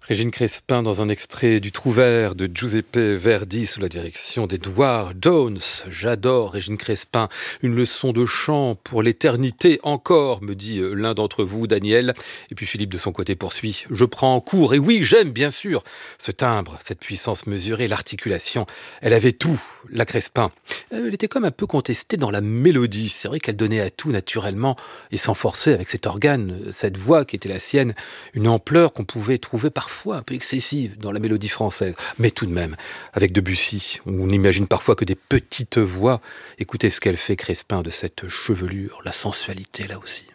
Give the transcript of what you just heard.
Régine Crespin dans un extrait du Trouvère de Giuseppe Verdi sous la direction d'Edward Jones. J'adore Régine Crespin. Une leçon de chant pour l'éternité encore, me dit l'un d'entre vous, Daniel. Et puis Philippe de son côté poursuit. Je prends en cours. Et oui, j'aime bien sûr ce timbre, cette puissance mesurée, l'articulation. Elle avait tout, la Crespin. Elle était comme un peu contestée dans la mélodie. C'est vrai qu'elle donnait à tout naturellement et sans forcer avec cet organe, cette voix qui était la sienne, une ampleur qu'on pouvait trouver parfois un peu excessive dans la mélodie française. Mais tout de même, avec Debussy, on n'imagine parfois que des petites voix. Écoutez ce qu'elle fait, Crespin, de cette chevelure, la sensualité là aussi.